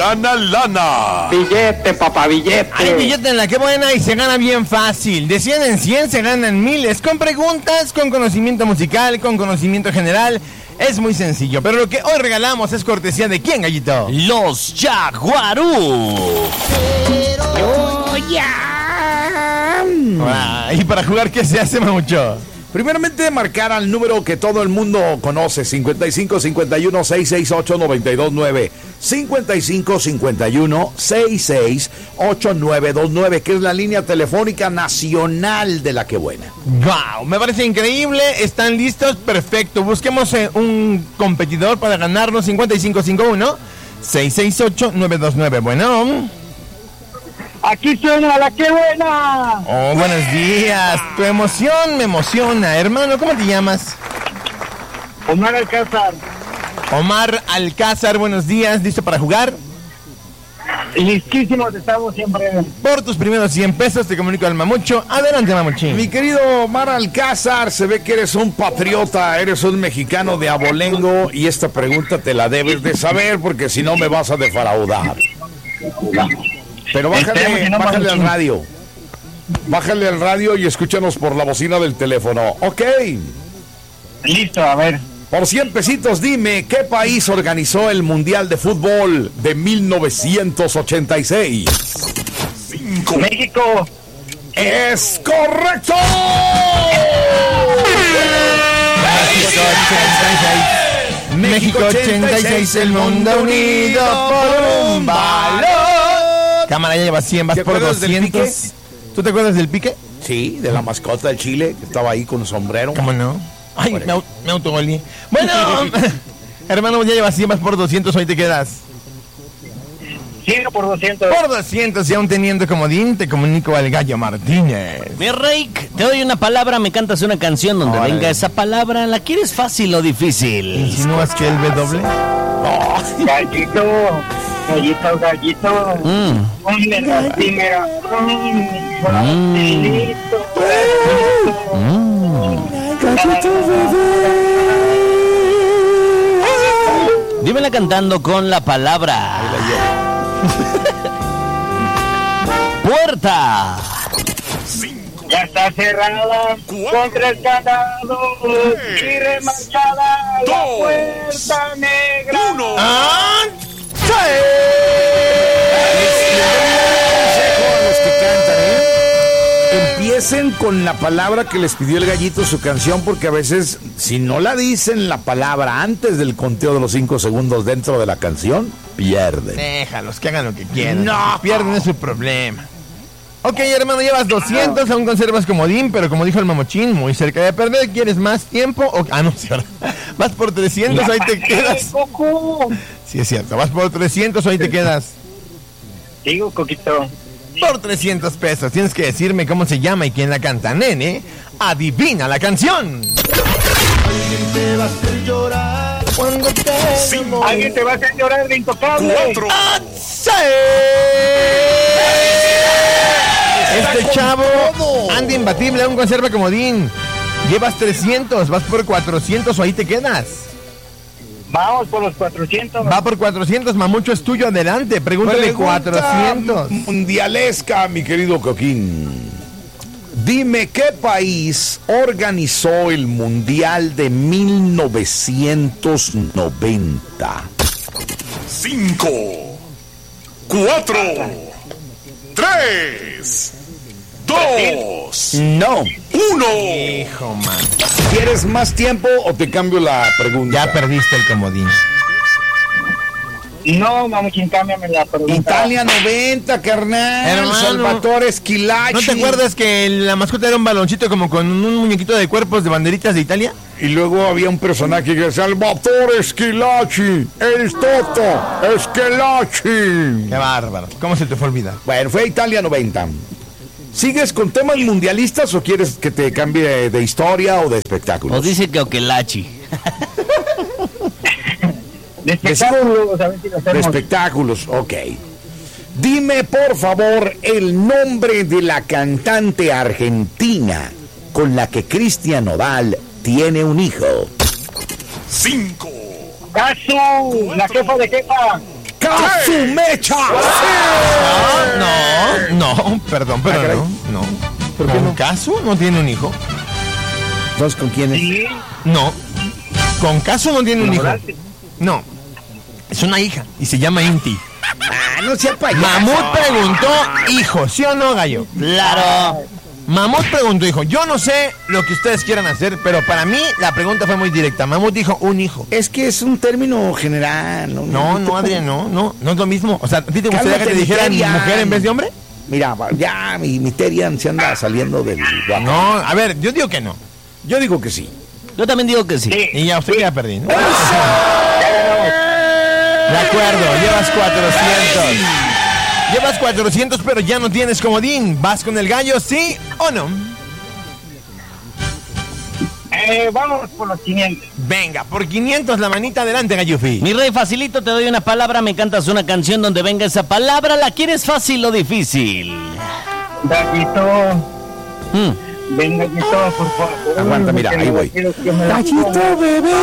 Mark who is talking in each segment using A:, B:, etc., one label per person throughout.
A: gana lana.
B: Billete, papá, billete.
C: Hay billete en la que buena y se gana bien fácil. De 100 en 100 se ganan miles. Con preguntas, con conocimiento musical, con conocimiento general. Es muy sencillo, pero lo que hoy regalamos es cortesía de ¿quién, Gallito?
D: Los Jaguarú.
C: ¿Y para jugar qué se hace, Mamucho?
A: Primeramente, marcar al número que todo el mundo conoce: 55 51 668 929. 55 51 66 929, que es la línea telefónica nacional de La Que Buena.
C: ¡Wow! Me parece increíble. ¿Están listos? Perfecto. Busquemos un competidor para ganarnos. 5551 668 929. Bueno.
B: Aquí suena La Que Buena.
C: Oh, buenos días. Tu emoción me emociona. Hermano, ¿cómo te llamas?
B: Omar Alcázar.
C: Omar Alcázar, buenos días. ¿Listo para jugar?
B: Listísimos estamos siempre.
C: Por tus primeros 100 pesos te comunico al Mamucho. Adelante, Mamuchín.
A: Mi querido Omar Alcázar, se ve que eres un patriota, eres un mexicano de abolengo, y esta pregunta te la debes de saber, porque si no me vas a defraudar. Pero bájale al radio. Bájale al radio y escúchanos por la bocina del teléfono. Ok.
B: Listo, a ver.
A: Por 100 pesitos, dime, ¿qué país organizó el Mundial de Fútbol de 1986?
B: 5. México.
A: ¡Es correcto!
C: México 86, el mundo unido por un balón. Cámara, ya lleva 100, vas por 200. ¿Tú te acuerdas del Pique?
A: Sí, de la mascota del Chile, que estaba ahí con un sombrero.
C: ¿Cómo no? Ay, me autogolí. Bueno, hermano, ya llevas 100, vas por 200, hoy te quedas.
B: 100 por 200.
C: Por 200, y aún teniendo comodín, te comunico al Gallo Martínez.
D: Mi Reik, te doy una palabra, me cantas una canción donde venga esa palabra. ¿La quieres fácil o difícil?
C: ¿Insinúas que el W?
B: Oh. Gallito. Gallito, gallito.
D: Dímela cantando con la palabra. Puerta.
B: 5. Ya está cerrada. 4. Con 3 candados. Y remachada. 2. La puerta negra.
A: 1. Empiecen con la palabra que les pidió el Gallito su canción, porque a veces, si no la dicen la palabra antes del conteo de los 5 segundos dentro de la canción, pierden.
C: Déjalos, que hagan lo que quieran.
A: No.
C: Pierden, es su problema. Ok, hermano, llevas 200, aún conservas comodín, pero como dijo el Mamochín, muy cerca de perder. ¿Quieres más tiempo? No, es cierto. Vas por 300, ahí te quedas. Sí, es cierto. Vas por 300, ahí te quedas.
B: Digo, Coquito.
C: Por 300 pesos. Tienes que decirme cómo se llama y quién la canta, nene. Adivina la canción.
E: Alguien te va a hacer llorar
C: cuando te...
B: Alguien te va a hacer llorar de Intocable.
A: 4.
C: Este chavo anda imbatible, aún conserva comodín. Llevas 300, vas por 400 o ahí te quedas.
B: Vamos por los 400.
C: Va por 400, Mamucho, es tuyo, adelante. Pregúntale 400.
A: Mundialesca, mi querido Coquín. Dime, ¿qué país organizó el Mundial de 1990? 5, 4, 3, 2,
C: no,
A: 1.
C: Hijo, man.
A: ¿Quieres más tiempo o te cambio la pregunta?
C: Ya perdiste el comodín.
B: No, Mamuchín, cámbiame la pregunta.
A: Italia 90, carnal.
C: Hermano,
A: Salvatore Schillaci.
C: ¿No te acuerdas que la mascota era un baloncito como con un muñequito de cuerpos de banderitas de Italia?
A: Y luego había un personaje que decía Salvatore Schillaci, el Toto Schillaci.
C: Qué bárbaro. ¿Cómo se te fue olvidar?
A: Bueno, fue Italia 90. ¿Sigues con temas mundialistas o quieres que te cambie de historia o de espectáculos?
D: O dice que Okelachi.
B: De espectáculos, a ver si lo hacemos.
A: De espectáculos, ok. Dime, por favor, el nombre de la cantante argentina con la que Cristian Nodal tiene un hijo. 5.
B: ¡Casu! ¡La jefa de jefa!
A: ¡Casumecha!
C: No, perdón, pero no.
A: ¿Por qué no?
C: ¿Casu no tiene un hijo?
A: ¿Entonces con quién es?
B: Sí.
C: No. Con Casu no tiene un hijo. No. Es una hija y se llama Inti.
A: No sea payaso.
C: Mamut preguntó, hijo, ¿sí o no, gallo?
D: Claro.
C: Mamut preguntó, hijo. Yo no sé lo que ustedes quieran hacer, pero para mí la pregunta fue muy directa. Mamut dijo, un hijo.
A: Es que es un término general.
C: No, Adrián, no es lo mismo. O sea, ¿a ti te gustaría que te dijeran
A: Terian.
C: mujer en vez de hombre?
A: Mira, ya mi Terian se anda saliendo del guapo.
C: No, a ver, yo digo que no.
A: Yo digo que sí.
D: Yo también digo que sí.
C: Y ya usted queda perdido. De acuerdo, llevas 400. Llevas 400, pero ya no tienes comodín. ¿Vas con el gallo, sí o no?
B: Vamos por los 500.
C: Venga, por 500 la manita adelante, Gallufi.
D: Mi rey, facilito, te doy una palabra, me cantas una canción donde venga esa palabra. ¿La quieres fácil o difícil?
B: Gallito. Ven, Gallito, por favor.
A: Aguanta, mira, ahí voy.
B: Gallito,
A: bebé.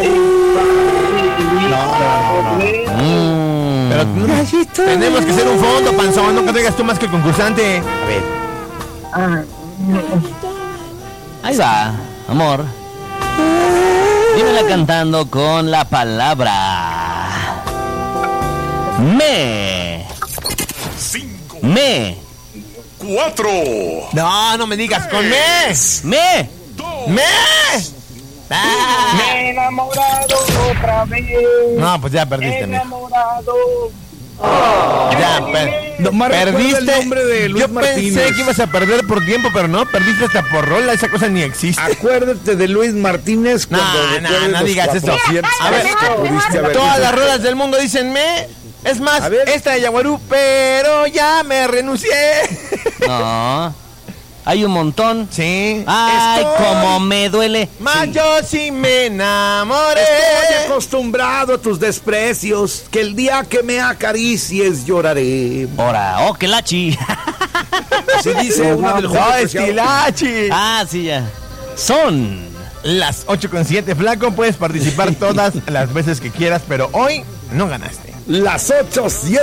C: Pero tenemos que hacer un fondo, panzón. No que traigas tú más que el concursante.
A: A ver.
D: Ahí va, amor. Dímela cantando con la palabra me.
F: 5,
D: Me.
F: 4,
C: No me digas con mes.
D: Me.
F: 2,
C: ¡Me! Ah.
B: me he enamorado otra vez.
C: No, pues ya perdiste, mijo.
B: Enamorado.
C: Ya,
A: No, más recuerda
C: perdiste.
A: el nombre de Luis
C: Yo
A: Martínez.
C: pensé que ibas a perder por tiempo, pero no, perdiste hasta por rola. Esa cosa ni existe.
A: Acuérdate de Luis Martínez cuando recuerdes
C: No
A: los
C: digas eso.
A: 400
C: A ver,
A: que pudiste haber
C: todas
A: dicho.
C: las rolas del mundo dicen me. Es más,
A: A ver.
C: esta de Yaguarú, pero ya me renuncié.
D: No. Hay un montón.
C: Sí.
D: Ay,
C: Estoy-
D: cómo me duele.
C: Más
A: Sí.
C: yo sí me enamoré.
A: Estoy acostumbrado a tus desprecios, que el día que me acaricies lloraré.
D: Ahora, oh, que lachi.
A: Así dice una del
C: No,
A: juego preciado.
C: estilachi.
D: Ah, sí, ya. Son
C: Las 8:07, flaco. Puedes participar todas las veces que quieras, pero hoy no ganaste.
A: Las 8:07.